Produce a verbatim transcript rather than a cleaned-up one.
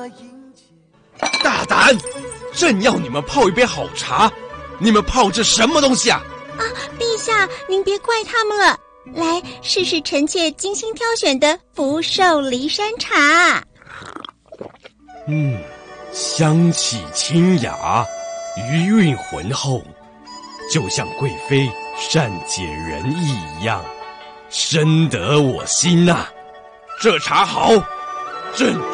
大胆！朕要你们泡一杯好茶，你们泡这什么东西啊？ 啊，陛下，您别怪他们了。来，试试臣妾精心挑选的福寿梨山茶。 嗯，香气清雅，余韵浑厚，就像贵妃善解人意一样，深得我心呐、啊。这茶好，朕